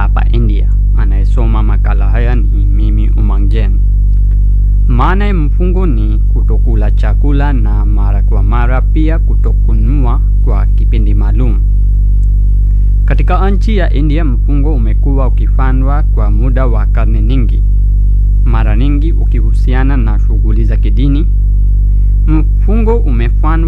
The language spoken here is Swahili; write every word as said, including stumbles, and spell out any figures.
hapa India. Anayesoma makala haya ni mimi Umangjen. Maana ya mfungo ni kutokula chakula na mara kwa mara pia kutokununua kwa kipindi maalum. Katika nchi ya India mfungo umekuwa ukifanywa kwa muda wa karne nyingi. Mara nyingi ukihusiana na shughuli za kidini. Mfungo umefanywa